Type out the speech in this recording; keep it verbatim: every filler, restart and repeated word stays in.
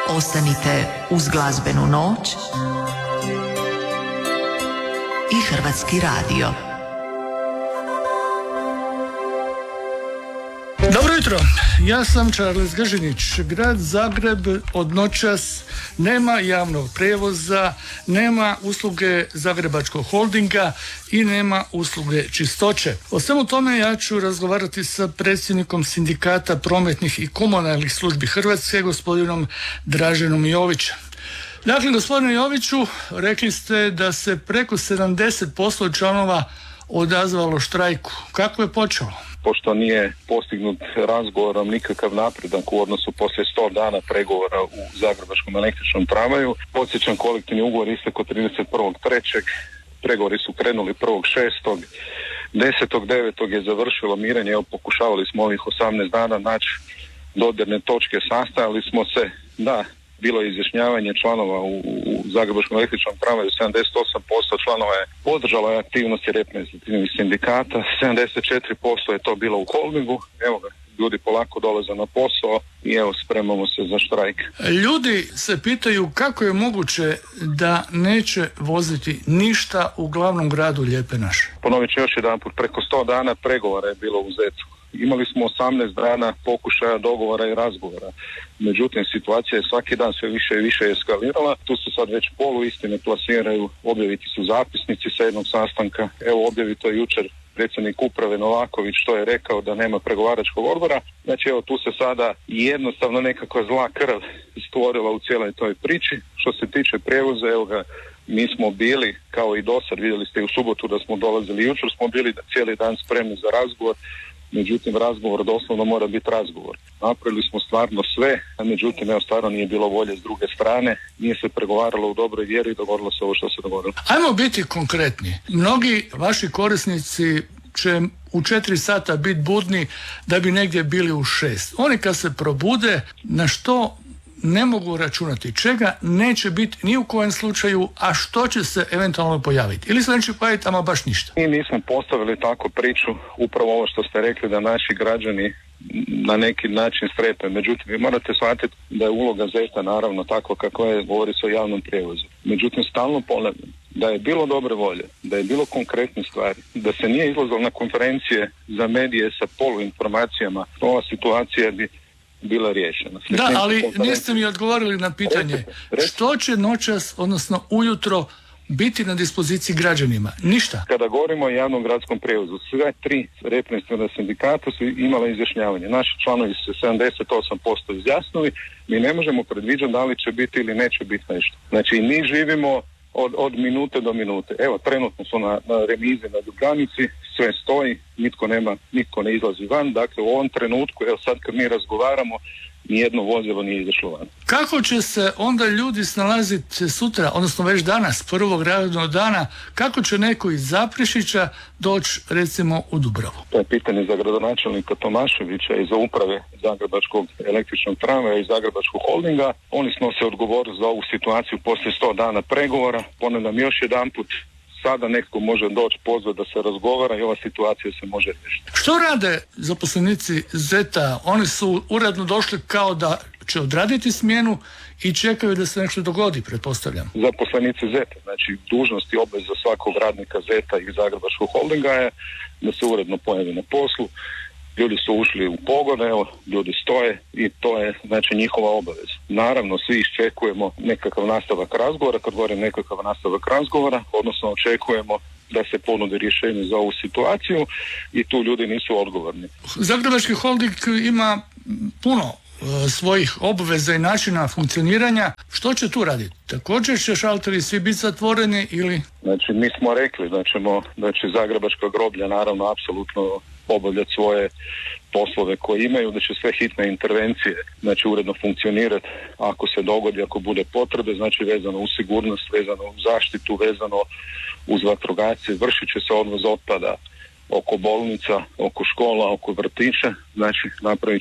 Ostanite uz glazbenu noć i Hrvatski radio. Dobro jutro, ja sam Charles Gržinić. Grad Zagreb od noćas nema javnog prijevoza, nema usluge Zagrebačkog holdinga i nema usluge čistoće. O svemu tome ja ću razgovarati sa predsjednikom Sindikata prometnih i komunalnih službi Hrvatske, gospodinom Draženom Jovićem. Dakle, gospodine Joviću, rekli ste da se preko sedamdeset posto članova odazvalo štrajku. Kako je počelo? Pošto nije postignut razgovorom nikakav napredak u odnosu poslije sto dana pregovora u Zagrebačkom električnom tramvaju, podsjećam, kolektivni ugovor istekao trideset prvog trećeg Pregovori su krenuli prvog šestog desetog devetog je završilo mirenje. Evo, pokušavali smo ovih osamnaest dana naći dodirne točke, sastajali smo se, da, bilo je izjašnjavanje članova u, u Zagrebačkom električnom tramvaju, sedamdeset osam posto članova je podržalo aktivnosti reprezentativnih sindikata, sedamdeset četiri posto je to bilo u holdingu. Evo ga, ljudi polako dolaze na posao i evo, spremamo se za štrajk. Ljudi se pitaju kako je moguće da neće voziti ništa u glavnom gradu Lijepe naše. Ponovit ću još jedan put, preko sto dana pregovora je bilo u Zecu. Imali smo osamnaest dana pokušaja dogovora i razgovora. Međutim, situacija je svaki dan sve više i više eskalirala. Tu se sad već poluistine plasiraju, objaviti su zapisnici sa jednog sastanka. Evo, objavito je jučer predsjednik uprave Novaković što je rekao da nema pregovaračkog odbora. Znači, evo, tu se sada jednostavno nekakva zla krv stvorila u cijeloj toj priči. Što se tiče prijevoza, evo ga, mi smo bili, kao i dosad, vidjeli ste i u subotu da smo dolazili, jučer smo bili cijeli dan spremni za razgovor. Međutim, razgovor doslovno mora biti razgovor. Napravili smo stvarno sve, a međutim, evo, stvarno nije bilo volje s druge strane, nije se pregovaralo u dobroj vjeri i dogodilo se ovo što se dogodilo. Ajmo biti konkretni. Mnogi vaši korisnici će u četiri sata biti budni da bi negdje bili u šest. Oni kad se probude, na što ne mogu računati, čega neće biti ni u kojem slučaju, a što će se eventualno pojaviti? Ili se neće pojaviti, ama baš ništa? Mi nismo postavili takvu priču, upravo ovo što ste rekli, da naši građani na neki način strepe. Međutim, vi morate shvatiti da je uloga Zeta naravno tako kako je, govori se o javnom prijevozu. Međutim, stalno ponavljam, da je bilo dobre volje, da je bilo konkretne stvari, da se nije izlazilo na konferencije za medije sa poluinformacijama, ova situacija bi bila riješena. Da, ali niste mi odgovorili na pitanje. Reci, reci. Što će noćas, odnosno ujutro, biti na dispoziciji građanima? Ništa. Kada govorimo o javnom gradskom prijevozu, sve tri reprezentativna sindikata su imala izjašnjavanje. Naši članovi se sedamdeset osam posto izjasnili. Mi ne možemo predviđati da li će biti ili neće biti nešto. Znači, mi živimo od, od minute do minute. Evo, trenutno su na, na remizi na Ljubljanici, sve stoji, nitko nema, nitko ne izlazi van. Dakle, u ovom trenutku, evo sad kad mi razgovaramo, nijedno vozilo nije izašlo van. Kako će se onda ljudi snalaziti sutra, odnosno već danas, prvog radnog dana, kako će neko iz Zaprešića doći, recimo, u Dubravu? To je pitanje za gradonačelnika Tomaševića i za uprave Zagrebačkog električnog tramvaja i Zagrebačkog holdinga. Oni snose odgovornost za ovu situaciju poslije sto dana pregovora. Ponavljam još jedan put, sada netko može doći, pozvati da se razgovara i ova situacija se može riješiti. Što rade zaposlenici Zeta? Oni su uredno došli kao da će odraditi smjenu i čekaju da se nešto dogodi, pretpostavljam. Zaposlenici Zeta, znači dužnost i obveza svakog radnika Zeta i Zagrebačkog holdinga je da se uredno pojavi na poslu. Ljudi su ušli u pogon, evo, ljudi stoje i to je, znači, njihova obaveza. Naravno, svi iščekujemo nekakav nastavak razgovora, kad govorim nekakav nastavak razgovora, odnosno očekujemo da se ponudi rješenje za ovu situaciju i tu ljudi nisu odgovorni. Zagrebački holding ima puno e, svojih obveza i načina funkcioniranja. Što će tu raditi? Također će šalteri svi biti zatvoreni ili? Znači, mi smo rekli da ćemo, da će Zagrebačka groblja naravno apsolutno obavljati svoje poslove koje imaju, da će sve hitne intervencije, znači, uredno funkcionirati ako se dogodi, ako bude potrebe, znači vezano uz sigurnost, vezano uz zaštitu, vezano uz vatrogasce, vršit će se odvoz otpada oko bolnica, oko škola, oko vrtića, znači napravit